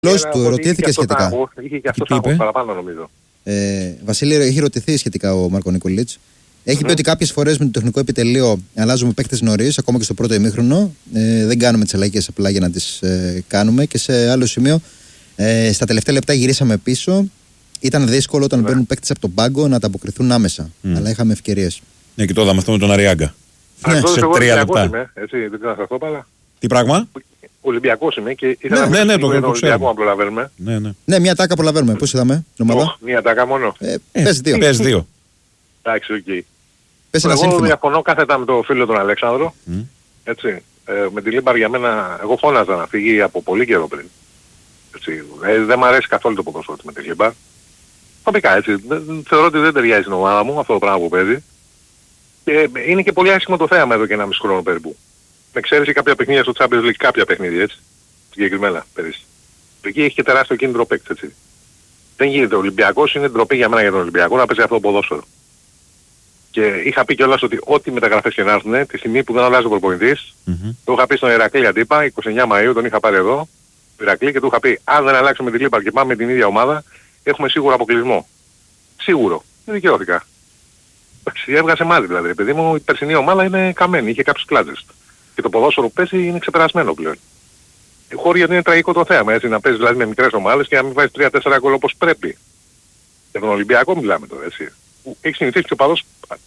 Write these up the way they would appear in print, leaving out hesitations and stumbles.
Του ρωτήθηκε σχετικά. Είχε και αυτό άγχος παραπάνω, νομίζω. Βασίλη, έχει ρωτηθεί σχετικά ο Μάρκο Νικολίτς. Έχει πει ότι κάποιες φορές με το τεχνικό επιτελείο αλλάζουμε παίκτες νωρίς, ακόμα και στο πρώτο ημίχρονο. Δεν κάνουμε τις αλλαγές απλά για να τις κάνουμε. Και σε άλλο σημείο, στα τελευταία λεπτά γυρίσαμε πίσω. Ήταν δύσκολο όταν μπαίνουν παίκτες από τον πάγκο να ανταποκριθούν άμεσα. Αλλά είχαμε ευκαιρίες. Ναι, και το είδαμε αυτό με τον Αριάγκα. Σε 3 λεπτά. Έτσι, δεν ξέρω αυτό, αλλά. Τι πράγμα? Ολυμπιακός είμαι και ήθελα να το Ολυμπιακό να προλαβαίνουμε. Ναι, μια τάκα προλαβαίνουμε. Πώς είδαμε την ομάδα? Μια τάκα μόνο. Πες δύο. Εντάξει, οκ. Εγώ διαφωνώ κάθετα με τον φίλο τον Αλέξανδρο. Έτσι. Με τη Λίμπαρ για μένα, εγώ φώναζα να φύγει από πολύ καιρό πριν. Δεν μου αρέσει καθόλου το ποδόσφαιρο με τη Λίμπαρ. Τοπικά έτσι. Θεωρώ ότι δεν ταιριάζει στην ομάδα μου αυτό το πράγμα που παίζει. Και είναι και πολύ άσχημο το θέαμα εδώ και 1,5 χρόνο περίπου. Με εξαίρεση κάποια παιχνίδια στο Champions League, κάποια παιχνίδια έτσι. Συγκεκριμένα πέρυσι. Εκεί έχει και τεράστιο κίνητρο παίκτης έτσι. Δεν γίνεται. Ο Ολυμπιακός είναι ντροπή για μένα για τον Ολυμπιακό να παίζει αυτό το ποδόσφαιρο. Και είχα πει κιόλας ότι ό,τι μεταγραφές και να έρθουν, τη στιγμή που δεν αλλάζει ο προπονητής, το είχα πει στον Ηρακλή αντίπα, 29 Μαΐου, τον είχα πάρει εδώ, Ηρακλή, και του είχα πει: αν δεν αλλάξουμε τη Λίμπαρ και πάμε με την ίδια ομάδα, έχουμε σίγουρο αποκλεισμό. Σίγουρο. Δεν δικαιώθηκα. Εντάξει, έβγασε μάτι δηλαδή. Επειδή μου η περσινή ομάδα είναι καμένη, είχε κάποιες κλάτσες. Και το ποδόσφαιρο που παίζει είναι ξεπερασμένο πλέον. Χώροι γιατί είναι τραγικό το θέαμα, έτσι, να παίζει δηλαδή με μικρές ομάδες και να μην βάζει 3-4 γκολ όπως πρέπει. Για τον Ολυμπιακό μιλάμε τώρα, έτσι. Έχει συνηθίσει και ο παδός.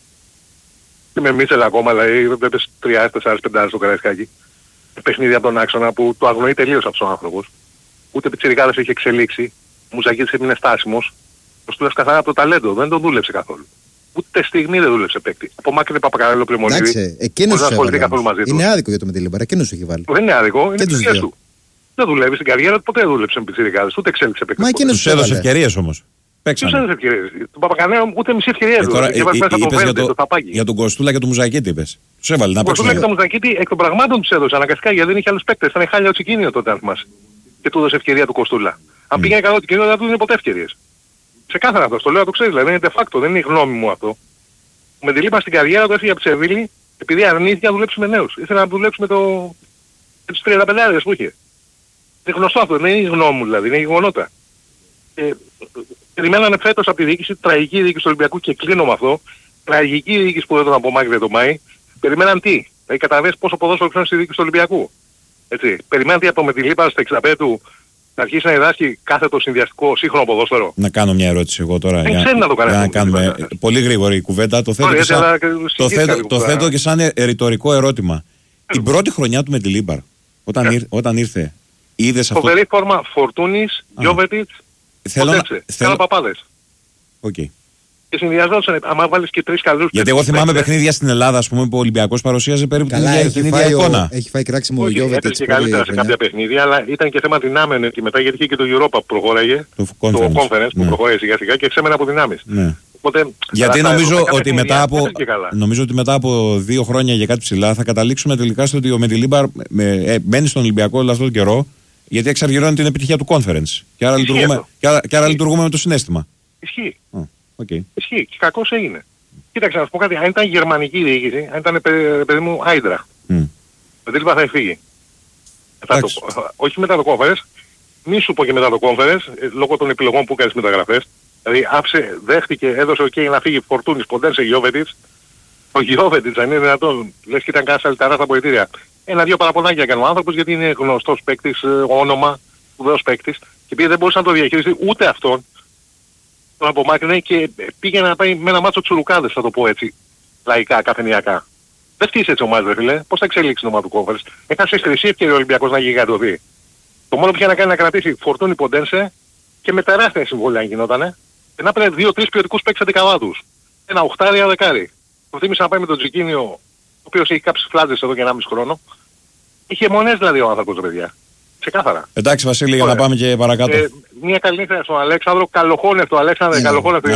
Και με μίσελα ακόμα, δηλαδή βλέπεις 3-4-5 στο Καραϊσκάκι. Παιχνίδια από τον άξονα που το αγνοεί τελείως αυτός ο άνθρωπος. Ούτε πιτσιρικάδες έχει εξελίξει. Ο Μουζακίδης είναι στάσιμος. Το στούλας καθαρά από το ταλέντο, δεν τον δούλεψε καθόλου. Ούτε στιγμή δεν δούλεψε παίκτη. Απομάκρυνε Παπακαρέλο Πλεμονίδη. Εντάξει, εκείνος είναι άδικο για το με τη Λίμπαρ, εκείνος έχει βάλει. Δεν είναι άδικο, είναι τις δουλειές του. Δεν δουλεύει στην καριέρα του, ποτέ δεν δούλεψε με πιτσιρικάδες, ούτε εξέλιξε παίκτη. Μα εκείνος τους έδωσε ευκαιρίες όμως. Ποιος έδωσε ευκαιρίες? Τον Παπακαρέλο ούτε μισή ευκαιρία έδωσε. Για τον Κοστούλα και τον Μουζακίτη είπες. Τους έβαλε να παίξουν. Ο Κοστούλα και τον Μουζακίτη εκ των πραγμάτων τους έδωσε αναγκαστικά γιατί δεν είχε άλλους παίκτες. Ήταν χάλια ο Τσικίνιο τότε αν θυμάσαι. Και του έδωσε ευκαιρία του Κοστούλα. Αν πήγαινε καλό Τσικίνιο δεν του δίνει ποτέ ευκαιρίες. Ξεκάθαρα αυτό, το λέω να το ξέρεις, δηλαδή είναι de facto, δεν είναι η γνώμη μου αυτό. Με τη Λίμπα στην καριέρα του έφυγε από τη Σεβίλη επειδή αρνήθηκε να δουλέψει με νέους. Ήθελε να δουλέψει με τους 35 που είχε. Είναι γνωστό αυτό, δεν είναι η γνώμη μου δηλαδή, είναι γεγονότα. Περιμένανε φέτος από τη διοίκηση, τραγική διοίκηση του Ολυμπιακού και κλείνω με αυτό, τραγική διοίκηση που δεν τον απομάκρυνε το Μάη, περιμέναν τι, δηλαδή καταλαβαίνεις πόσο ποδόσφαιρο ξέρουν στη διοίκηση του Ολυμπιακού. Έτσι, περιμέναν τι από με τη Λίμπα στα 65 του να αρχίσει να διδάσκει κάθετο συνδυαστικό σύγχρονο ποδόσφαιρο. Να κάνω μια ερώτηση εγώ τώρα για να κάνουμε πολύ γρήγορη κουβέντα. Το θέτω και σαν ρητορικό ερώτημα. Την πρώτη χρονιά του με τη Λίμπαρ, όταν ήρθε, είδες αυτό? Φοβερή φόρμα Φορτούνης, Γιόβετιτς, Κάνα παπάδες. Και συνδυαζόντουσαν, άμα βάλεις και 3 καλούς. Γιατί εγώ θυμάμαι παιχνίδια στην Ελλάδα, ας πούμε, που ο Ολυμπιακός παρουσίαζε περίπου την ίδια εικόνα. Έχει φάει κράξιμο ο Γιόβετιτς. Έτρεχε καλύτερα σε κάποια παιχνίδια, αλλά ήταν και θέμα δυνάμεων και μετά γιατί είχε και το Europa που προχώραγε, το Conference που προχώραγε σιγά σιγά και ξέμενε από δυνάμεις. Γιατί νομίζω ότι μετά από 2 χρόνια για κάτι ψηλά θα καταλήξουμε τελικά στο ότι με τη Λίμπαρ μένει στον Ολυμπιακό όλο αυτόν τον καιρό, γιατί εξαργυρώνει την επιτυχία του Conference. Και άρα λειτουργούμε με το συναίσθημα. Ισχύει. Ισχύει και κακώς έγινε. Κοίταξε να σου πω κάτι, αν ήταν γερμανική διοίκηση, αν ήταν παιδί μου Άιντραχτ, με τη Λίμπα θα φύγει. Όχι μετά το Conference, μη σου πω και μετά το Conference, λόγω των επιλογών που έκανες μεταγραφές. Δηλαδή δέχτηκε, έδωσε OK να φύγει Φορτούνης, Ποντένσε, Γιόβετιτς. Ο Γιόβετιτς αν είναι δυνατόν, λες και ήταν κανένας αλυταράς στα ποητήρια. 1-2 παραπονάκια έκανε ο άνθρωπος γιατί είναι γνωστός παίκτης, όνομα, σπουδαίος παίκτης. Και επειδή δεν μπορούσε να το διαχειριστεί ούτε αυτόν, τον απομάκρυνε και πήγαινε να πάει με ένα μάτσο τσουρουκάδες, θα το πω έτσι, λαϊκά, καφενιακά. Δεν φτύσε έτσι ομάδες ρε φίλε, πώς θα εξελίξει το όνομα του Conference. Έχασε χρυσή ευκαιρία ο Ολυμπιακός να γιγαντωθεί. Το μόνο που είχε να κάνει να κρατήσει Φορτούνη, Ποντένσε και με τεράστια συμβόλαια αν γινότανε. Και να έπαιρνε 2-3 ποιοτικούς παίκτες αντικαβά τους. Ένα οχτάρι, ένα δεκάρι. Το θύμισα να πάει με τον Τζικίνιο, ο οποίος έχει κάψει φλάτζες εδώ και 1,5 χρόνο. Είχε μονές δηλαδή ο άνθρωπος, παιδιά. Ξεκάθαρα. Εντάξει Βασίλη, για να πάμε και παρακάτω. Μια καλή νύχτα στον Αλέξανδρο. Καλοχώνευτο, Αλέξανδρε, καλοχώνευτο.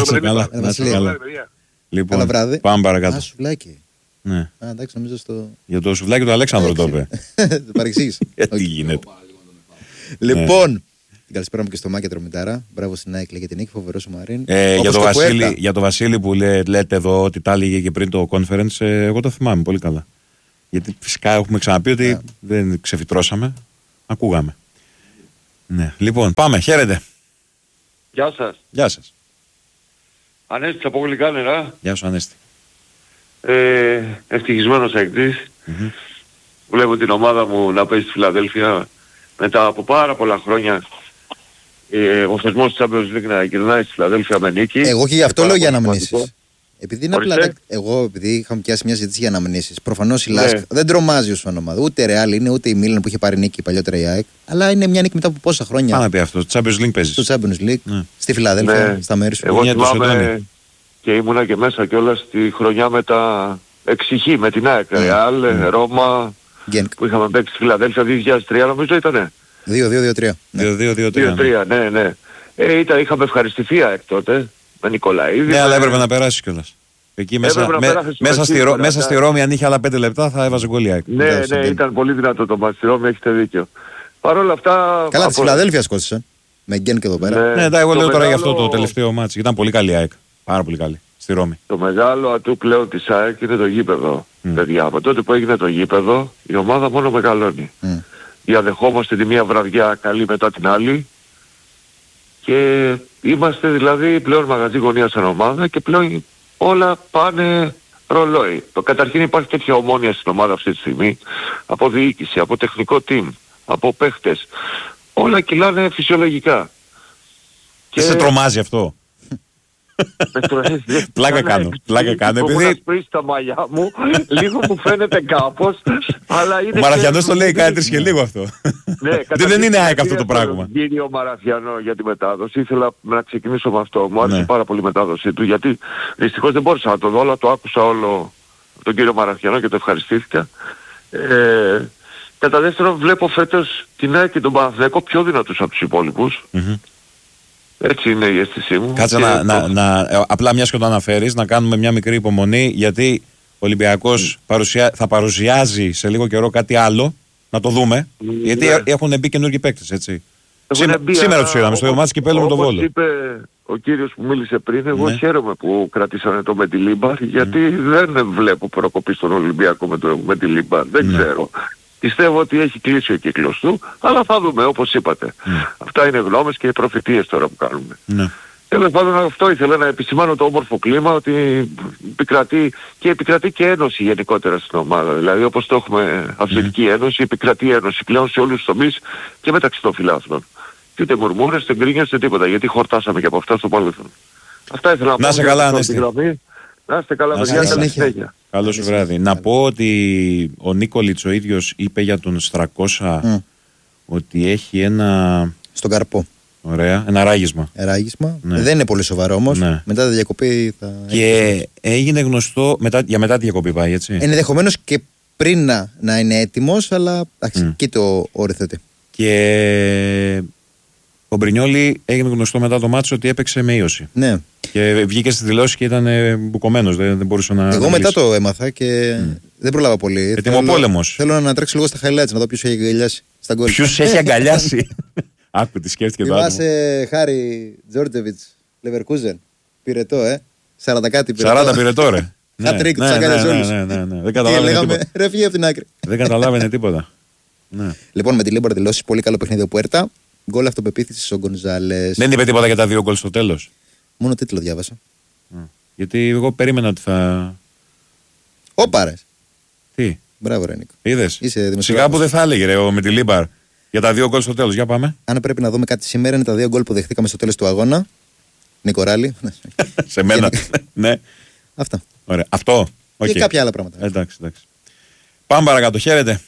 Λοιπόν, πάμε παρακάτω. Α, σουβλάκι. Ναι. Εντάξει, νομίζω στο... Για το σουβλάκι του Αλέξανδρου το είπε. Το παρεξήγησε. Τι γίνεται. Λοιπόν, την καλησπέρα μου και στο Μάκη Τρομητάρα. Μπράβο στην ΑΕΚ για την νίκη, φοβερός ο Μαρίν. Για το Βασίλη που λέτε εδώ ότι τα έλεγε και πριν το conference, εγώ το θυμάμαι πολύ καλά. Γιατί φυσικά έχουμε ξαναπεί ότι δεν ξεφυτρώσαμε, ακούγαμε. Ναι. Λοιπόν, πάμε, χαίρετε. Γεια σας. Γεια σας. Ανέστης από Γλυκά Νερά. Γεια σου, Ανέστη. Ευτυχισμένος εκτής. Βλέπω την ομάδα μου να παίζει στη Φιλαδέλφια μετά από πάρα πολλά χρόνια. Ο θεσμός της Champions League να γυρνάει στη Φιλαδέλφια με νίκη. Εγώ και γι' αυτό λέω για αναμνήσεις. Επειδή είναι απλά. Επειδή είχαμε πιάσει μια συζήτηση για αναμνήσεις. Προφανώς η Λάσκ δεν τρομάζει ως ομάδα. Ούτε Ρεάλ είναι, ούτε η Μίλαν που είχε πάρει νίκη παλιότερα η ΑΕΚ. Αλλά είναι μια νίκη μετά από πόσα χρόνια. Πάμε να πει αυτό. Το Champions League παίζει. Στο Champions League, στη Φιλαδέλφια, στα μέρη σου. Εγώ θυμάμαι και ήμουνα και μέσα κιόλας τη χρονιά με τα εξηχή, με την ΑΕΚ. Ρεάλ, Ρώμα, που είχαμε παίξει στη Φιλαδέλφια 2003 νομίζω ήτανε. 2-2-2-3. 2-3, ναι. Είχαμε ευχαριστηθεί η ΑΕΚ τότε. Με Νικολαίδη. Ναι, αλλά έπρεπε να περάσει κιόλας. Εκεί μέσα στη Ρώμη, αν είχε άλλα 5 λεπτά, θα έβαζε γκολ η ΑΕΚ. Ναι, ήταν πολύ δυνατό το μάτς στη Ρώμη, έχετε δίκιο. Παρ' όλα αυτά. Καλά, τη Φιλαδέλφια σκότωσαν. Με Γκέν και εδώ πέρα. Ναι, εγώ λέω τώρα για αυτό το τελευταίο μάτς. Ήταν πολύ καλή η ΑΕΚ. Πάρα πολύ καλή. Στη Ρώμη. Το μεγάλο ατού πλέον της ΑΕΚ είναι το γήπεδο. Παιδιά, από τότε που έγινε το γήπεδο, η ομάδα μόνο μεγαλώνει. Διαδεχόμαστε τη μία βραδιά καλή μετά την άλλη. Και είμαστε δηλαδή πλέον μαγαζί γωνία σαν ομάδα και πλέον όλα πάνε ρολόι. Καταρχήν υπάρχει τέτοια ομόνοια στην ομάδα αυτή τη στιγμή, από διοίκηση, από τεχνικό team, από παίχτες. Όλα κυλάνε φυσιολογικά. Και σε τρομάζει αυτό? Πλάκα κάνω. Επειδή πριν τα μαλλιά μου, λίγο μου φαίνεται κάπως, αλλά είναι. Ο Μαραθιανός το λέει κάτι και λίγο αυτό. Δεν είναι ΑΕΚ αυτό το πράγμα. Κύριο Μαραθιανό για τη μετάδοση, ήθελα να ξεκινήσω με αυτό. Μου άρεσε πάρα πολύ η μετάδοση του, γιατί δυστυχώς δεν μπόρεσα να το δω, αλλά το άκουσα όλο τον κύριο Μαραθιανό και το ευχαριστήθηκα. Κατά δεύτερον, βλέπω φέτος την ΑΕΚ και τον Παναθηναϊκό πιο δυνατούς από τους υπόλοιπους. Έτσι είναι η αίσθησή μου. Κάτσε απλά μιας και το αναφέρεις, να κάνουμε μια μικρή υπομονή, γιατί ο Ολυμπιακός θα παρουσιάζει σε λίγο καιρό κάτι άλλο, να το δούμε, γιατί έχουν μπει καινούργιοι παίκτες, έτσι. Σήμερα τους είδαμε στο μάτς κυπέλλου με τον Βόλο. Όπως είπε ο κύριος που μίλησε πριν, εγώ χαίρομαι που κρατήσανε το Μεντιλίμπαρ, γιατί δεν βλέπω προκοπή στον Ολυμπιακό με το Μεντιλίμπαρ, δεν ξέρω. Πιστεύω ότι έχει κλείσει ο κύκλος του, αλλά θα δούμε όπως είπατε. Αυτά είναι γνώμες και προφητείες τώρα που κάνουμε. Τέλος πάντων, αυτό ήθελα να επισημάνω, το όμορφο κλίμα, ότι επικρατεί και ένωση γενικότερα στην ομάδα. Δηλαδή όπως το έχουμε αθλητική ένωση, επικρατεί ένωση πλέον σε όλους τους τομείς και μεταξύ των φιλάθλων. Και ούτε μουρμούρες, ούτε γκρίνιες, ούτε τίποτα, γιατί χορτάσαμε και από αυτά στο παρελθόν. Αυτά ήθελα να πω. Να σε καλά, Ανέστη. Να είστε καλά, παιδιά, καλή συνέχεια. Καλό σου βράδυ. Να πω ότι ο Νίκολιτς ο ίδιος είπε για τον Στρακώσα ότι έχει ένα... Στον καρπό. Ωραία, ένα ράγισμα. Δεν είναι πολύ σοβαρό όμως. Μετά τη διακοπή θα... Και έγινε γνωστό, μετά τη διακοπή πάει, έτσι. Ενδεχομένως και πριν να είναι έτοιμος, αλλά εκεί το οριθετεί. Και ο Μπρινιόλι έγινε γνωστό μετά το μάτσο ότι έπαιξε με ίωση. Ναι. Και βγήκε στη δηλώση και ήταν μπουκωμένος, δεν μπορούσε να... Εγώ μετά το έμαθα και δεν πρόλαβα πολύ. Ετοιμοπόλεμος. Θέλω να τρέξω λίγο στα highlights, να δω ποιος έχει αγκαλιάσει στα γκολ. Ποιος έχει αγκαλιάσει? Άκου τι σκέφτηκε το άτομο. Θυμάσαι Χάρη Τζόρτζεβιτς, Λεβερκούζεν, πυρετό, 40 κάτι πυρετό. 40 πυρετό, ρε. Χατρίκ, τους αγκάλιες όλους. Δεν καταλάβαινε τίποτα. Ρε φύγε από την άκρη. Δεν καταλάβαινε τίποτα. Λοιπόν, με τη Λίμπορ δηλώσεις, πολύ καλό παιχνίδι ο Πουέρτα. Γκολ αυτοπεποίθησης ο Γκονζάλες. Δεν είπε τίποτα για τα 2 γκολ στο τέλος? Μόνο τίτλο διάβασα. Γιατί εγώ περίμενα ότι θα... Όπαρες. Τι? Μπράβο ρε Νίκο. Είδες. Σιγά που δεν θα έλεγε ρε με τη Λίμπαρ για τα 2 γκολ στο τέλος. Για πάμε. Αν πρέπει να δούμε κάτι σήμερα, είναι τα 2 γκολ που δεχτήκαμε στο τέλος του αγώνα. Νίκο Ράλι. Σε μένα. Ναι. Αυτά. Ωραία. Αυτό. Και κάποια άλλα πράγματα. Εντάξει. Πάμε παρακάτω. Χαίρετε.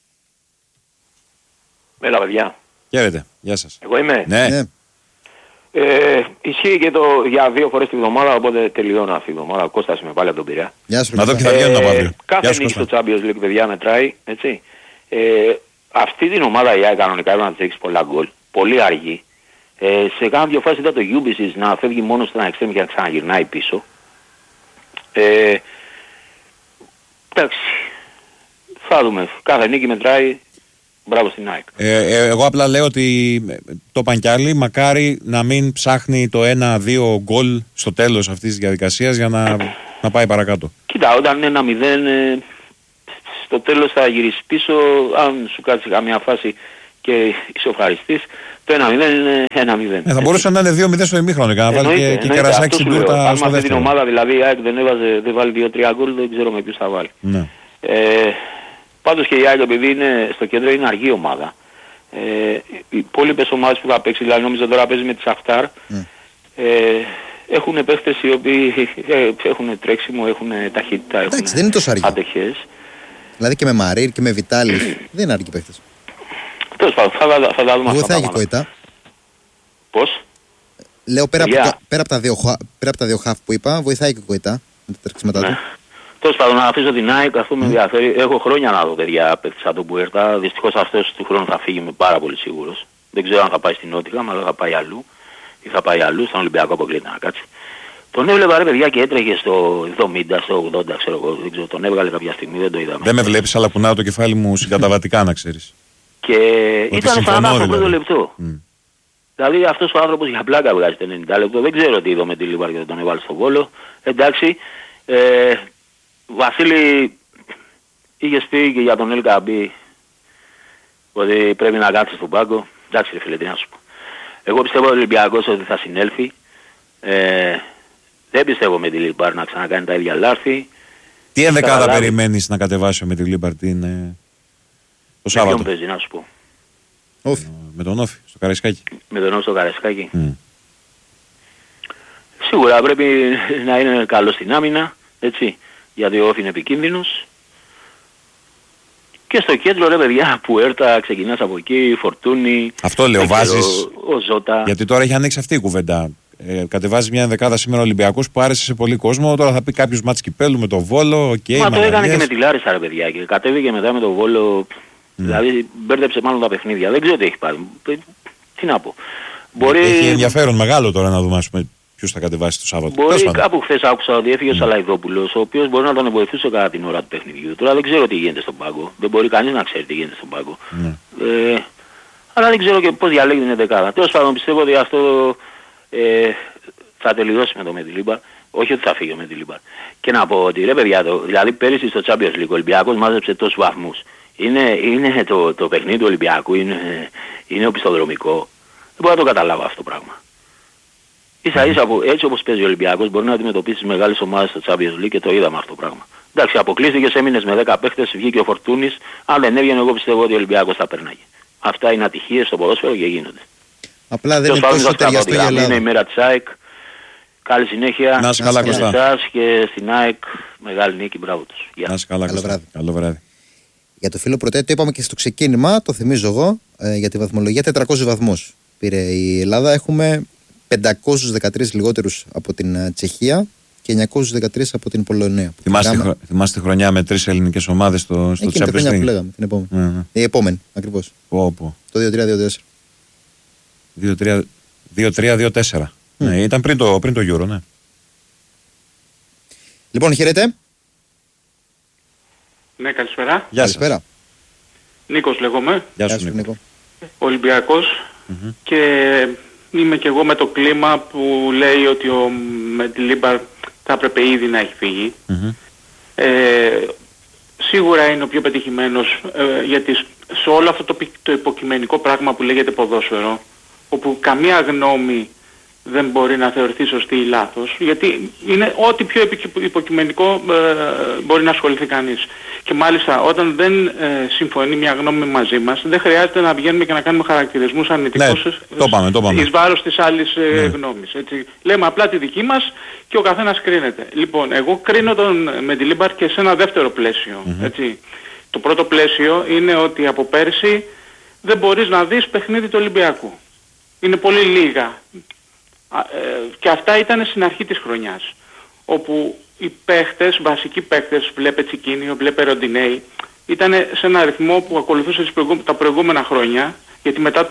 Έλα παιδιά. Χαίρετε. Γεια σας. Εγώ είμαι. Ναι. Ισχύει και για 2 φορές τη βδομάδα, οπότε τελειώνω αυτή τη βδομάδα. Κώστας είμαι πάλι από τον Πειραιά. Γεια σου. Να δω και θα βγαίνουν από αύριο. Κάθε νίκη στο Champions League, παιδιά, μετράει, έτσι. Αυτή την ομάδα η ΑΕΚ κανονικά έπρεπε να της έχεις πολλά γκολ. Πολύ αργή. Σε κάνα 2 φάσεις ήταν το Ubisoft να φεύγει μόνο στον εξτρέμ και να ξαναγυρνάει πίσω. Εντάξει. Θα δούμε. Κάθε νίκη μετράει. Μπράβο στην ΑΕΚ. Εγώ απλά λέω ότι το είπαν κι άλλοι, μακάρι να μην ψάχνει το 1-2 γκολ στο τέλος αυτής της διαδικασίας για να πάει παρακάτω. Κοίτα, όταν είναι 1-0, στο τέλος θα γυρίσεις πίσω, αν σου κάτσει καμιά φάση και ισοφαριστής, το 1-0 είναι 1-0. Θα μπορούσε να είναι 2-0 στο ημίχρονο και να βάλει και Καρασάκη στην τούρτα. Αν αυτή την ομάδα δηλαδή η ΑΕΚ δεν βάλει 2-3 γκολ, δεν ξέρω με ποιους θα βάλει. Ναι. Πάντως και η ΑΕΚ, επειδή είναι στο κέντρο, είναι αργή ομάδα. Οι υπόλοιπες ομάδες που θα παίξει, δηλαδή νομίζω τώρα παίζει με τη Σαχτάρ, έχουν παίχτες οι οποίοι έχουν τρέξιμο, έχουν ταχύτητα, έχουν αντεχές. Δηλαδή και με Μαρίρ και με Βιτάλη δεν είναι αργοί παίχτες. Τέλος πάντων, θα τα δούμε αυτά. Βοηθάει και Κοϊτά. Πώς? Λέω πέρα από τα δύο χαφ που είπα, βοηθάει και Κοϊτά με τα τρεξίματά του. Τέλος πάντων, να αφήσω την ΑΕΚ, αυτό με ενδιαφέρει. Έχω χρόνια να δω παιδιά παίκτης σαν τον Πουέρτα. Δυστυχώς αυτός του χρόνου θα φύγει, είμαι πάρα πολύ σίγουρος. Δεν ξέρω αν θα πάει στην Νότια, αλλά θα πάει αλλού. Ή θα πάει αλλού, στον Ολυμπιακό αποκλείται να κάτσει. Τον έβλεπα ρε παιδιά και έτρεχε στο 70, στο 80, ξέρω εγώ. Δεν ξέρω, τον έβγαλε κάποια στιγμή, δεν το είδαμε. Δεν με βλέπεις, αλλά κουνάω το κεφάλι μου συγκαταβατικά να ξέρεις. Και ήταν 40 λεπτό. Δηλαδή αυτός ο άνθρωπος για πλάκα βγάζει το 90 λεπτό. Δεν ξέρω τι είδω με τη Λίμπαρ και δεν τον έβαλε στον Βόλο. Εντάξει, Βασίλη, είχες πει και για τον Ελκαμπή ότι πρέπει να κάτσει στον πάγκο. Εντάξει ρε φίλε, τι να σου πω. Εγώ πιστεύω ο Ολυμπιακός ότι θα συνέλθει. Δεν πιστεύω με τη Λίμπαρ να ξανακάνει τα ίδια λάθη. Τι ενδεκάδα περιμένεις να κατεβάσει με τη Λίμπαρ το Σάββατο? Με ποιον παίζει να σου πω? Όφι. Με τον Όφι, στο Καραϊσκάκι. Με τον Όφι στο Καραϊσκάκι. Σίγουρα πρέπει να είναι καλό στην άμυνα, έτσι, γιατί ο Όφι είναι επικίνδυνος. Και στο κέντρο ρε παιδιά, Πουέρτα, ξεκινάς από εκεί, Φορτούνι. Αυτό λέω, βάζεις. Ο Ζώτα. Γιατί τώρα έχει ανοίξει αυτή η κουβέντα. Κατεβάζει μια ενδεκάδα σήμερα Ολυμπιακός που άρεσε σε πολύ κόσμο. Τώρα θα πει κάποιος μάτς κυπέλου με το Βόλο. Μα το έκανε και με τη Λάρισα ρε παιδιά και κατέβηκε μετά με το Βόλο. Δηλαδή μπέρδεψε μάλλον τα παιχνίδια. Δεν ξέρω τι έχει πάρει. Τι να πω. Έχει ενδιαφέρον μεγάλο τώρα να δούμε ας πούμε, ποιους θα κατεβάσει το Σάββατο. Μπορεί κάπου χθες άκουσα ότι έφυγε ο Σαλαϊδόπουλος, ο οποίος μπορεί να τον βοηθούσε κατά την ώρα του παιχνιδιού. Τώρα δεν ξέρω τι γίνεται στον πάγκο. Δεν μπορεί κανείς να ξέρει τι γίνεται στον πάγκο. Αλλά δεν ξέρω και πώς διαλέγει την δεκάδα. Τέλος πάντων πιστεύω ότι αυτό θα τελειώσει με το Μεντιλίμπαρ. Όχι ότι θα φύγει ο Μεντιλίμπαρ. Και να πω ότι ρε παιδιά, δηλαδή πέρυσι στο Champions League ο Ολυμπιακός μάζεψε τόσους βαθμούς. Είναι το παιχνίδι του Ολυμπιακού, είναι οπισθοδρομικό. Δεν μπορώ να το καταλάβω αυτό το πράγμα. Ίσα ίσα έτσι όπως παίζει ο Ολυμπιακός μπορεί να αντιμετωπίσει μεγάλες ομάδες στο Champions League και το είδαμε αυτό το πράγμα. Εντάξει, αποκλείστηκες, έμεινες με 10 παίχτες, βγήκε ο Φορτούνης. Αν δεν έβγαινε, εγώ πιστεύω ότι ο Ολυμπιακός θα περνάγε. Αυτά είναι ατυχίες στο ποδόσφαιρο και γίνονται. Απλά δεν είναι τόσο ταιριαστό για Ελλάδα. Είναι η μέρα της ΑΕΚ. Καλή συνέχεια. Να είσαι καλά, Κωστά. Και στην ΑΕΚ μεγάλη νίκη, μπράβο τους. Να είσαι καλά, Κωστά. Καλό βράδυ. Για το φίλο Πρωτέ, το είπαμε και στο ξεκίνημα, το θυμίζω εγώ, για τη βαθμολογία, 400 βαθμούς πήρε η Ελλάδα. Έχουμε 513 λιγότερους από την Τσεχία και 913 από την Πολωνία. Θυμάστε χρονιά με 3 ελληνικές ομάδες στο Champions League? Εκείνη τη χρονιά που λέγαμε, την επόμενη. Η επόμενη, ακριβώς. Το 2-3-2-4. 2-3-2-4. Ναι, ήταν πριν το Euro, ναι. Λοιπόν, χαίρετε. Ναι, καλησπέρα. Γεια σας. Καλησπέρα. Νίκος λέγομαι. Γεια σου, Νίκο. Ολυμπιακός και είμαι και εγώ με το κλίμα που λέει ότι ο Μεντιλίμπαρ θα έπρεπε ήδη να έχει φύγει. Σίγουρα είναι ο πιο πετυχημένος γιατί σε όλο αυτό το υποκειμενικό πράγμα που λέγεται ποδόσφαιρο, όπου καμία γνώμη δεν μπορεί να θεωρηθεί σωστή ή λάθος, γιατί είναι ό,τι πιο υποκειμενικό μπορεί να ασχοληθεί κανείς. Και μάλιστα όταν δεν συμφωνεί μια γνώμη μαζί μας, δεν χρειάζεται να βγαίνουμε και να κάνουμε χαρακτηρισμούς αρνητικούς εις βάρος της άλλης γνώμης. Έτσι. Λέμε απλά τη δική μας και ο καθένας κρίνεται. Λοιπόν, εγώ κρίνω τον Μεντιλίμπαρ και σε ένα δεύτερο πλαίσιο. Έτσι. Το πρώτο πλαίσιο είναι ότι από πέρσι δεν μπορείς να δεις παιχνίδι του Ολυμπιακού. Είναι πολύ λίγα. Και αυτά ήταν στην αρχή της χρονιάς, όπου οι παίχτες, βασικοί παίχτες, βλέπε Τσικίνιο, βλέπε Ροντινέι, ήταν σε ένα αριθμό που ακολουθούσε τα προηγούμενα χρόνια, γιατί μετά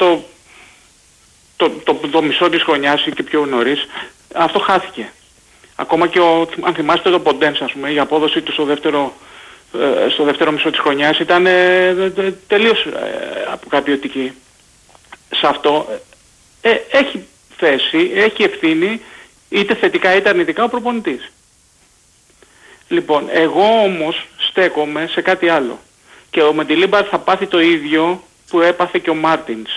το μισό της χρονιάς ή και πιο νωρίς, αυτό χάθηκε. Ακόμα και αν θυμάστε το Ποντένς, ας πούμε, η απόδοση του στο δεύτερο μισό της χρονιάς ήταν τελείως αποκαπιωτική. Σε αυτό έχει θέση, έχει ευθύνη είτε θετικά είτε αρνητικά ο προπονητής. Λοιπόν, εγώ όμως στέκομαι σε κάτι άλλο. Και ο Μεντιλίμπαρ θα πάθει το ίδιο που έπαθε και ο Μάρτινς.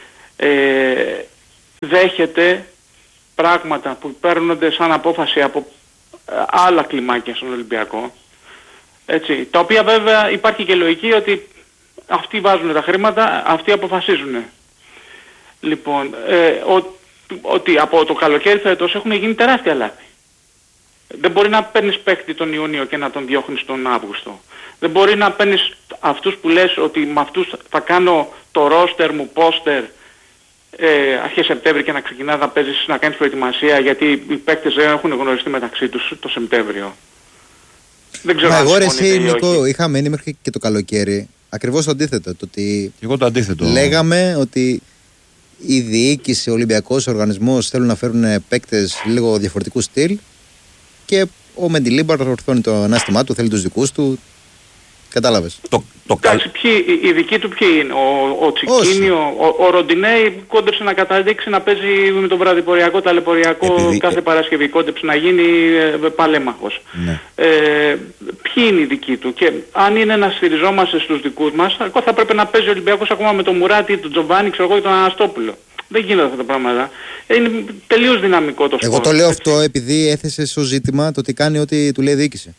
Δέχεται πράγματα που παίρνονται σαν απόφαση από άλλα κλιμάκια στον Ολυμπιακό. Έτσι, τα οποία βέβαια υπάρχει και λογική ότι αυτοί βάζουν τα χρήματα, αυτοί αποφασίζουν. Λοιπόν, ότι από το καλοκαίρι φέτος έχουν γίνει τεράστια λάθη. Δεν μπορεί να παίρνεις παίκτη τον Ιούνιο και να τον διώχνεις τον Αύγουστο. Δεν μπορεί να παίρνεις αυτούς που λες ότι με αυτούς θα κάνω το ρόστερ μου, πόστερ, αρχές Σεπτέμβρη και να ξεκινάς να παίζεις, να κάνεις προετοιμασία, γιατί οι παίκτες δεν έχουν γνωριστεί μεταξύ τους το Σεπτέμβριο. Δεν ξέρω. Μα εγώ ρε εσύ Νίκο, είχα μένει μέχρι και το καλοκαίρι ακριβώς το αντίθετο. Το ότι εγώ το αντίθετο. Λέγαμε ότι η διοίκηση, ο Ολυμπιακός οργανισμός θέλουν να φέρουν παίκτες λίγο διαφορετικού στυλ και ο Μεντιλίμπαρ ορθώνει το ανάστημά του, θέλει τους δικούς του. Κατάλαβες. Εντάξει, οι δικοί του ποιοι είναι? Ο Τσικίνι, ο Ροντινέι κόντεψε να καταδείξει να παίζει με τον βραδιποριακό, ταλαιπωριακό κάθε Παρασκευή. Κόντεψε να γίνει παλέμαχος. Ναι. Ποιοι είναι οι δικοί του? Και αν είναι να στηριζόμαστε στους δικούς μας, θα πρέπει να παίζει ο Ολυμπιακός ακόμα με τον Μουράτη, τον Τζοβάνι, ξέρω εγώ, και τον Αναστόπουλο. Δεν γίνονται αυτά τα πράγματα. Είναι τελείως δυναμικό το σπορ. Εγώ το λέω αυτό επειδή έθεσε στο ζήτημα το ότι κάνει ό,τι του λέει η διοίκηση.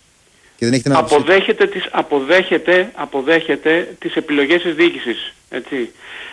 Αποδέχεται τις επιλογές της διοίκησης. Έτσι.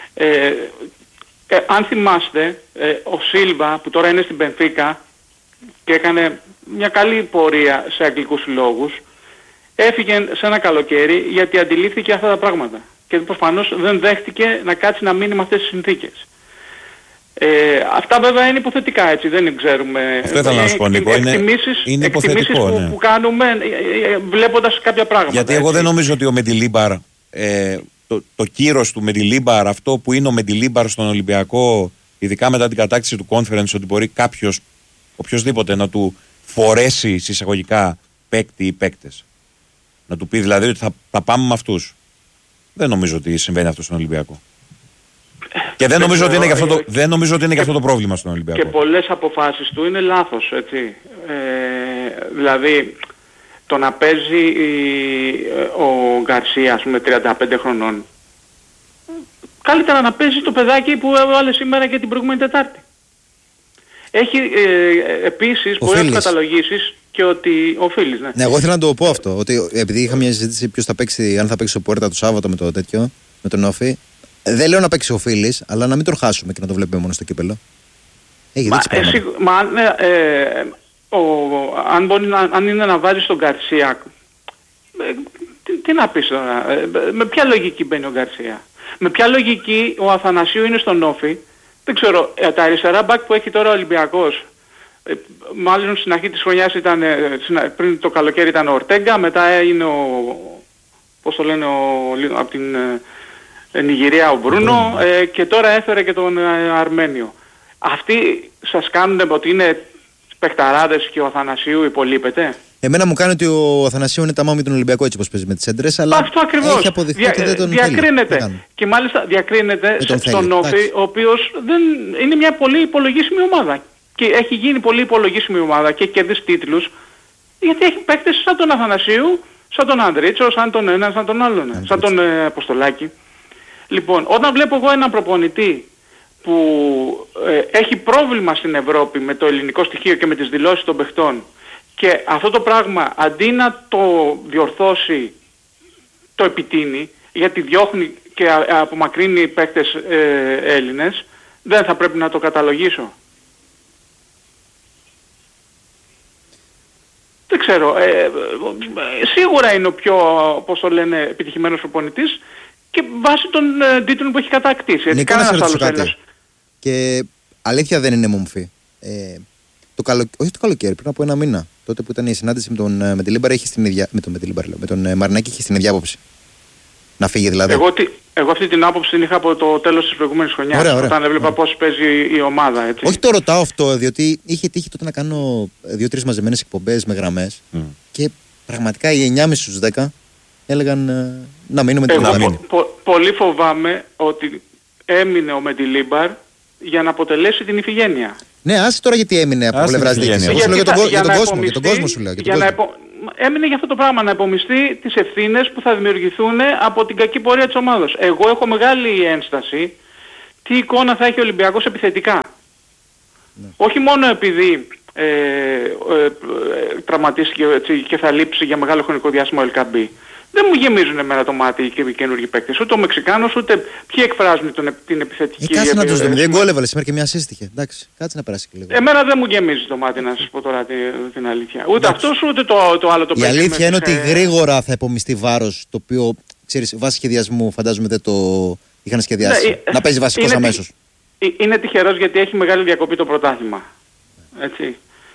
Αν θυμάστε, ο Σίλβα που τώρα είναι στην Μπενφίκα και έκανε μια καλή πορεία σε αγγλικούς συλλόγους, έφυγε σε ένα καλοκαίρι γιατί αντιλήφθηκε αυτά τα πράγματα. Και προφανώς δεν δέχτηκε να κάτσει να μείνει με αυτές τις συνθήκες. Αυτά βέβαια είναι υποθετικά, έτσι, δεν ξέρουμε. Αυτό ήθελα να σου πω, Νίκο. Είναι υποθετικό, που κάνουμε βλέποντας κάποια πράγματα. Γιατί εγώ δεν νομίζω ότι ο Μεντιλίμπαρ, το κύρος του Μεντιλίμπαρ, αυτό που είναι ο Μεντιλίμπαρ στον Ολυμπιακό, ειδικά μετά την κατάκτηση του conference, ότι μπορεί κάποιος, οποιοσδήποτε, να του φορέσει συσσαγωγικά παίκτη ή παίκτες. Να του πει δηλαδή ότι θα πάμε με αυτούς. Δεν νομίζω ότι συμβαίνει αυτό στον Ολυμπιακό. Και δεν νομίζω ότι είναι και αυτό το πρόβλημα στον Ολυμπιακό. Και πολλές αποφάσεις του είναι λάθος, έτσι. Δηλαδή, το να παίζει ο Γκαρσία, ας πούμε, 35 χρονών, καλύτερα να παίζει το παιδάκι που έβαλε σήμερα και την προηγούμενη Τετάρτη. Έχει επίσης, μπορεί να καταλογίσεις και ότι οφείλεις, ναι. Ναι, εγώ ήθελα να το πω αυτό, ότι επειδή είχα μια συζήτηση ποιος θα παίξει, αν θα παίξει ο Πουέρτα το Σάββατο με το τέτοιο, με τον Όφη. Δεν λέω να παίξει ο Φίλης, αλλά να μην τον χάσουμε και να το βλέπουμε μόνο στο κύπελλο. Έχει δείξει πράγματα. Αν είναι να βάζεις τον Γκαρσία, τι να πεις τώρα, με ποια λογική μπαίνει ο Γκαρσία? Με ποια λογική ο Αθανασίου είναι στον Όφη? Δεν ξέρω, τα αριστερά μπακ που έχει τώρα ο Ολυμπιακός, μάλλον στην αρχή της χρονιάς ήταν, πριν το καλοκαίρι ήταν ο Ορτέγκα, μετά είναι πώς το λένε, από την Νιγηρία ο Μπρούνο, και τώρα έφερε και τον Αρμένιο. Αυτοί σας κάνουν ότι είναι παιχταράδες και ο Αθανασίου υπολείπεται? Εμένα μου κάνει ότι ο Αθανασίου είναι ταμά με τον Ολυμπιακό έτσι όπως παίζει με τις έντρες, αλλά αυτό ακριβώς. Έχει αποδειχθεί ότι δεν τον διακρίνεται. Θέλει. Και μάλιστα διακρίνεται στον Όφη, ο οποίος είναι μια πολύ υπολογίσιμη ομάδα. Και έχει γίνει πολύ υπολογίσιμη ομάδα και κερδίσει τίτλους, γιατί έχει παίκτες σαν τον Αθανασίου, σαν τον Ανδρίτσο, σαν τον ένα, σαν τον άλλον, σαν τον Αποστολάκη. Λοιπόν, όταν βλέπω εγώ έναν προπονητή που έχει πρόβλημα στην Ευρώπη με το ελληνικό στοιχείο και με τις δηλώσεις των παιχτών, και αυτό το πράγμα αντί να το διορθώσει το επιτείνει, γιατί διώχνει και απομακρύνει παίκτες Έλληνες, δεν θα πρέπει να το καταλογίσω? Δεν ξέρω, σίγουρα είναι ο πιο, πώς το λένε, επιτυχημένος προπονητής και βάσει των τίτλων που έχει κατακτήσει. Νίκο, να σε ρωτήσω κάτι. Και αλήθεια δεν είναι μομφή. Όχι το καλοκαίρι, πριν από ένα μήνα. Τότε που ήταν η συνάντηση με τον Μεντιλίμπαρ, με τον Μαρινάκη, είχε την ίδια άποψη. Να φύγει δηλαδή. Εγώ αυτή την άποψη την είχα από το τέλος της προηγούμενης χρονιάς. Ωραία. Όταν έβλεπα πώς παίζει η ομάδα. Έτσι. Όχι, το ρωτάω αυτό, διότι είχε τύχει τότε να κάνω 2-3 μαζεμένες εκπομπές με γραμμές. Και πραγματικά οι 9.30 στους 10 έλεγαν να μείνουμε την ομάδα. Πολύ φοβάμαι ότι έμεινε ο Μεντιλίμπαρ για να αποτελέσει την Ιφηγένεια. Ναι, άσε τώρα γιατί έμεινε από πλευράς διοίκησης. Εγώ σου λέω για τον κόσμο σου λέω. έμεινε για αυτό το πράγμα, να υπομειστεί τις ευθύνες που θα δημιουργηθούν από την κακή πορεία της ομάδας. Εγώ έχω μεγάλη ένσταση τι εικόνα θα έχει ο Ολυμπιακός επιθετικά. Όχι μόνο επειδή τραυματίστηκε και θα λείψει για μεγάλο χρονικό διάστημα ο Ελκαμπή. Δεν μου γεμίζουν εμένα το μάτι και οι καινούργιοι παίκτες. Ούτε ο Μεξικάνος, ούτε ποιοι εκφράζουν την επιθετική. Κάτσε να τους δούμε. Δεν γκολ έβαλε σήμερα και μια σύστηκε. Εντάξει, κάτσε να περάσει και λίγο. Εμένα δεν μου γεμίζει το μάτι, να σας πω τώρα την αλήθεια. Ούτε αυτός ούτε το άλλο το παίκτη. Η αλήθεια είναι ότι γρήγορα θα υπομειστεί βάρος, το οποίο ξέρεις, βάσει σχεδιασμού φαντάζομαι δεν το είχαν σχεδιάσει. Να παίζει βασικός αμέσως. Είναι τυχερός γιατί έχει μεγάλη διακοπή το πρωτάθλημα. Έτσι.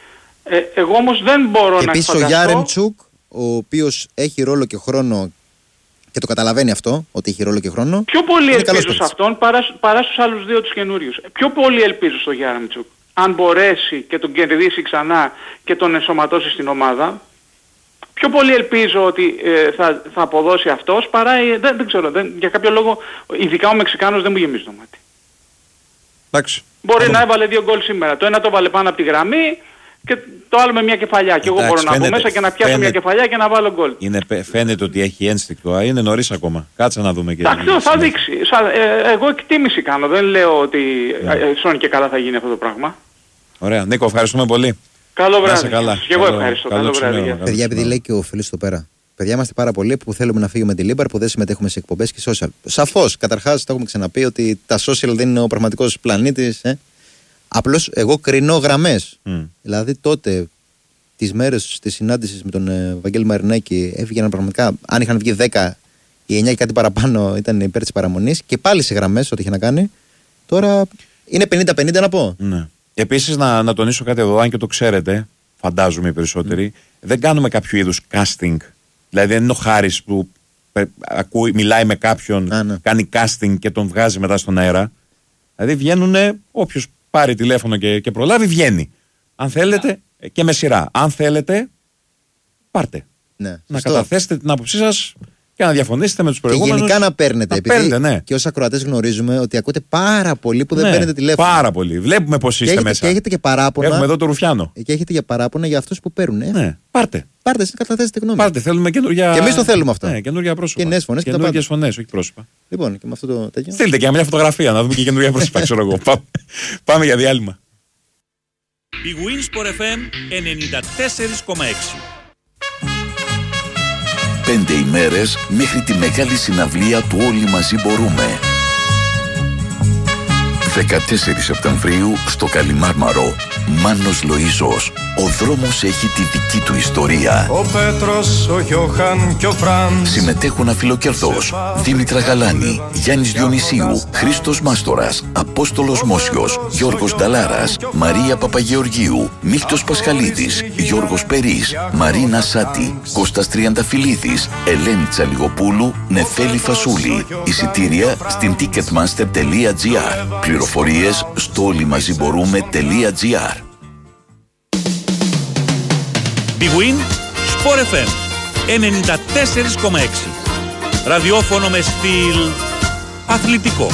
Εγώ όμως δεν μπορώ να φανταστώ. Επίσης ο Γιάρεμτσουκ, ο οποίος έχει ρόλο και χρόνο και το καταλαβαίνει αυτό, ότι έχει ρόλο και χρόνο. Πιο πολύ ελπίζω σε αυτόν παρά στους άλλους δύο τους καινούριους. Πιο πολύ ελπίζω στο Γιάρεμτσουκ. Αν μπορέσει και τον κερδίσει ξανά και τον ενσωματώσει στην ομάδα, πιο πολύ ελπίζω ότι θα αποδώσει αυτός παρά, δεν ξέρω, για κάποιο λόγο, ειδικά ο Μεξικάνος δεν μου γεμίζει το μάτι. Εντάξει. Μπορεί να έβαλε 2 γκολ σήμερα. Το ένα το βάλε πάνω από τη γραμμή και το άλλο με μια κεφαλιά. Και εγώ μπορώ να μπω μέσα και να πιάσω μια κεφαλιά και να βάλω γκολ. Φαίνεται ότι έχει ένστικτο. Είναι νωρίς ακόμα. Κάτσε να δούμε και. Εντάξει, θα δείξει. Εγώ εκτίμηση κάνω. Δεν λέω ότι σώνει και καλά θα γίνει αυτό το πράγμα. Ωραία. Νίκο, ευχαριστούμε πολύ. Καλό βράδυ. Και εγώ ευχαριστώ. Καλό βράδυ. Παιδιά, επειδή λέει και ο φίλος εδώ πέρα. Παιδιά, είμαστε πάρα πολλοί που θέλουμε να φύγουμε τη Λίμπαρ, που δεν συμμετέχουμε σε εκπομπές και social. Σαφώς, καταρχάς, το έχουμε ξαναπεί ότι τα social δεν είναι ο πραγματικός πλανήτης. Απλώς εγώ κρινώ γραμμές. Δηλαδή τότε, τις μέρες της συνάντησης με τον Βαγγέλη Μαρινάκη, έφυγαν πραγματικά, αν είχαν βγει 10, οι 9 και κάτι παραπάνω ήταν υπέρ της παραμονής και πάλι σε γραμμές, ό,τι είχε να κάνει. Τώρα είναι 50-50 να πω. Ναι. Επίσης, να τονίσω κάτι εδώ, αν και το ξέρετε, φαντάζομαι οι περισσότεροι, δεν κάνουμε κάποιο είδους casting. Δηλαδή δεν είναι ο Χάρης που μιλάει με κάποιον, κάνει casting και τον βγάζει μετά στον αέρα. Δηλαδή βγαίνουν, όποιος πάρει τηλέφωνο και προλάβει, βγαίνει. Αν θέλετε, και με σειρά. Αν θέλετε, πάρτε. Ναι, να καταθέσετε την άποψή σας και να διαφωνήσετε με τους προηγούμενους. Και γενικά να παίρνετε. Ναι. Και ως ακροατές γνωρίζουμε ότι ακούτε πάρα πολύ που δεν παίρνετε τηλέφωνο. Πάρα πολύ. Βλέπουμε πως είστε μέσα. Και έχετε και παράπονα. Έχουμε εδώ το Ρουφιάνο. Και έχετε και παράπονα για αυτούς που παίρνουν. Ναι. Πάρτε. Πάρτε, καταθέσετε γνώμη. Πάρτε, θέλουμε καινούργια. Και εμείς το θέλουμε αυτό. Ναι, καινούργια πρόσωπα. Και νέες φωνές και καινούργιες φωνές, όχι πρόσωπα. Λοιπόν, και με αυτό το τέτοιο. Στείλτε και μια φωτογραφία να δούμε και καινούργια πρόσωπα, ξέρω εγώ. Πάμε για διάλειμμα. Η Winsport FM 94,6. 5 ημέρες μέχρι τη μεγάλη συναυλία του Όλοι Μαζί Μπορούμε. 14 Σεπτεμβρίου στο Καλιμάρμαρο. Μάνος Λοΐζος. Ο δρόμος έχει τη δική του ιστορία. Ο Πέτρος, ο Γιώχαν και ο Φρανς. Συμμετέχουν αφιλοκερδός Δήμητρα Γαλάνη, Γιάννης Διονυσίου, Χρήστος Μάστορας, Απόστολος Μόσιος, Γιώργος Νταλάρας, Μαρία Παπαγεωργίου, Μίχτος Πασχαλίδης, Γιώργος Περής, Μαρίνα Σάτη, Κώστας Τριανταφυλλίδης, Ελένη Τσαλιγοπούλου, Νεφέλη Φασούλη. Εισιτήρια στην ticketmaster.gr. Πληροφορίες στο όλοιμαζιμπορούμε.gr. Big Win Sport FM 94,6. Ραδιόφωνο με στυλ αθλητικό.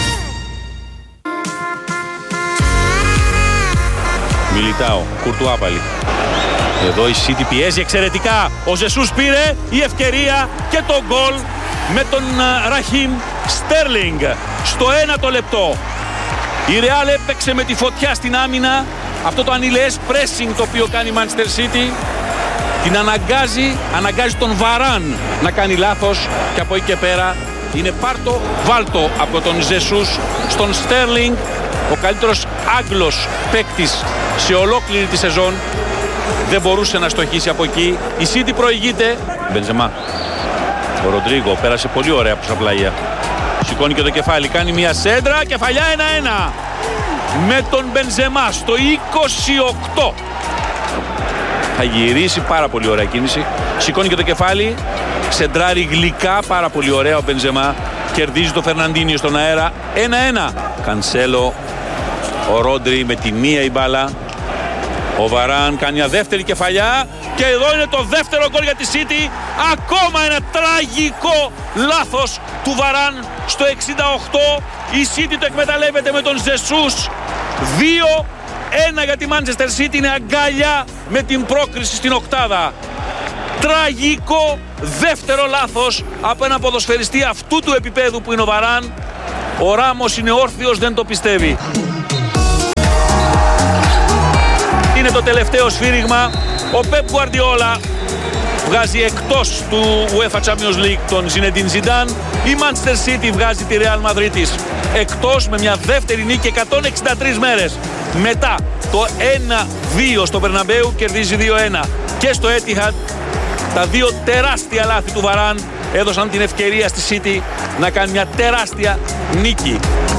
Μιλιτάο, Κουρτουά πάλι. Εδώ η City πιέζει εξαιρετικά. Ο Ζεσούς πήρε η ευκαιρία και το γκολ με τον Ραχίμ Στέρλινγκ στο 1ο λεπτό. Η Real έπαιξε με τη φωτιά στην άμυνα. Αυτό το ανηλαιές pressing το οποίο κάνει η Manchester City την αναγκάζει τον Βαράν να κάνει λάθος και από εκεί και πέρα είναι πάρτο βάλτο από τον Ζεσούς στον Στέρλινγκ, ο καλύτερος Άγγλος παίκτης σε ολόκληρη τη σεζόν. Δεν μπορούσε να στοχίσει από εκεί. Η City προηγείται. Μπενζεμά, ο Ροντρίγκο πέρασε πολύ ωραία από τα πλάγια, σηκώνει και το κεφάλι, κάνει μια σέντρα, κεφαλιά 1-1 με τον Μπενζεμά στο 28. Θα γυρίσει, πάρα πολύ ωραία κίνηση, σηκώνει και το κεφάλι, σεντράρει γλυκά, πάρα πολύ ωραία ο Μπενζεμά, κερδίζει το Φερναντίνιο στον αέρα, 1-1. Κανσέλο, ο Ρόντρι με τη μία η μπάλα, ο Βαράν κάνει μια δεύτερη κεφαλιά και εδώ είναι το δεύτερο γκολ για τη City. Ακόμα ένα τραγικό λάθος του Βαράν στο 68. Η City το εκμεταλλεύεται με τον Ζεσούς. 2-1 για τη Manchester City, είναι αγκάλια με την πρόκριση στην οκτάδα. Τραγικό δεύτερο λάθος από ένα ποδοσφαιριστή αυτού του επίπεδου που είναι ο Βαράν. Ο Ράμος είναι όρθιος, δεν το πιστεύει. Είναι το τελευταίο σφύριγμα. Ο Πεπ Γκουαρντιόλα βγάζει εκτός του UEFA Champions League τον Ζινεντίν Ζιντάν. Η Manchester City βγάζει τη Real Madrid της εκτός με μια δεύτερη νίκη 163 μέρες. Μετά το 1-2 στο Μπερναμπέου κερδίζει 2-1. Και στο Etihad τα δύο τεράστια λάθη του Βαράν έδωσαν την ευκαιρία στη City να κάνει μια τεράστια νίκη.